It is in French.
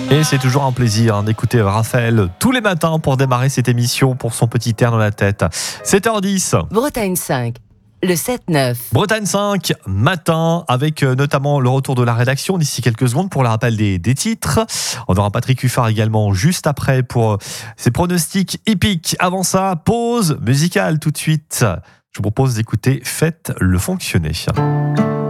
Et c'est toujours un plaisir d'écouter Raphaël tous les matins pour démarrer cette émission pour son petit air dans la tête. 7h10. Bretagne 5, le 7-9. Bretagne 5, matin, avec notamment le retour de la rédaction d'ici quelques secondes pour le rappel des titres. On aura Patrick Huffard également juste après pour ses pronostics hippiques. Avant ça, pause musicale tout de suite. Je vous propose d'écouter Faites-le fonctionner.